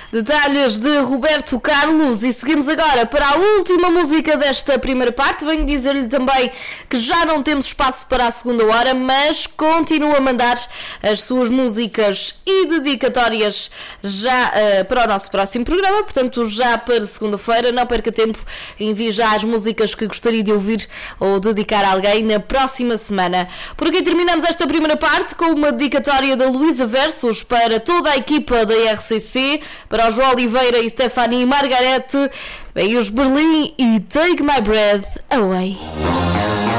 Detalhes de Roberto Carlos e seguimos agora para a última música desta primeira parte. Venho dizer-lhe também que já não temos espaço para a segunda hora, mas continua a mandar as suas músicas e dedicatórias já para o nosso próximo programa, portanto já para segunda-feira. Não perca tempo, envie já as músicas que gostaria de ouvir ou dedicar a alguém na próxima semana. Por aqui terminamos esta primeira parte com uma dedicatória da Luísa Versos para toda a equipa da RCC, para o João Oliveira e Stephanie Margarete. Vem os Berlim e Take My Breath Away.